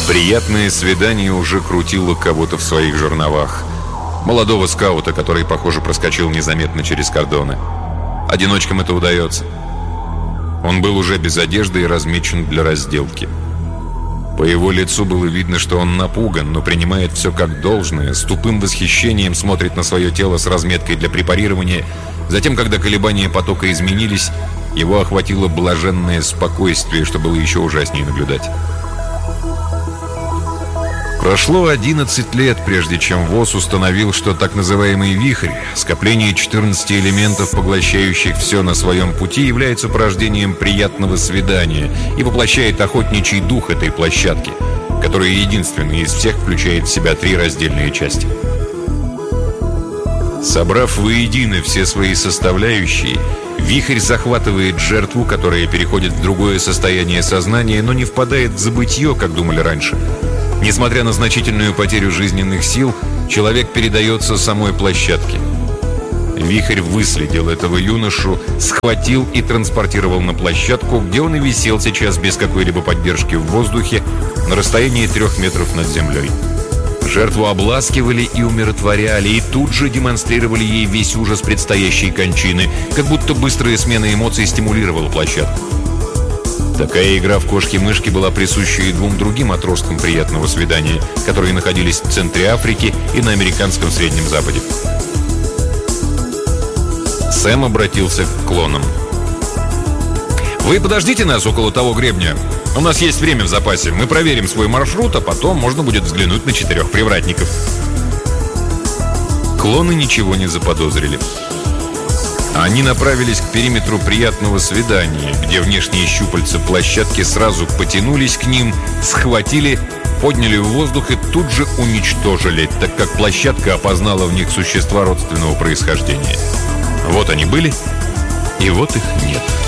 Приятное свидание уже крутило кого-то в своих жерновах. Молодого скаута, который, похоже, проскочил незаметно через кордоны. Одиночкам это удается. Он был уже без одежды и размечен для разделки. По его лицу было видно, что он напуган, но принимает все как должное, с тупым восхищением смотрит на свое тело с разметкой для препарирования. Затем, когда колебания потока изменились, его охватило блаженное спокойствие, что было еще ужаснее наблюдать. Прошло 11 лет, прежде чем ВОС установил, что так называемый вихрь, скопление 14 элементов, поглощающих все на своем пути, является порождением приятного свидания и воплощает охотничий дух этой площадки, которая единственная из всех включает в себя 3 раздельные части. Собрав воедино все свои составляющие, вихрь захватывает жертву, которая переходит в другое состояние сознания, но не впадает в забытье, как думали раньше. Несмотря на значительную потерю жизненных сил, человек передается самой площадке. Вихрь выследил этого юношу, схватил и транспортировал на площадку, где он и висел сейчас без какой-либо поддержки в воздухе на расстоянии 3 метров над землей. Жертву обласкивали и умиротворяли, и тут же демонстрировали ей весь ужас предстоящей кончины, как будто быстрая смена эмоций стимулировала площадку. Такая игра в кошки-мышки была присуща и 2 другим отросткам приятного свидания, которые находились в центре Африки и на американском Среднем Западе. Сэм обратился к клонам. «Вы подождите нас около того гребня. У нас есть время в запасе. Мы проверим свой маршрут, а потом можно будет взглянуть на 4 привратников». Клоны ничего не заподозрили. Они направились к периметру приятного свидания, где внешние щупальца площадки сразу потянулись к ним, схватили, подняли в воздух и тут же уничтожили, так как площадка опознала в них существа родственного происхождения. Вот они были, и вот их нет.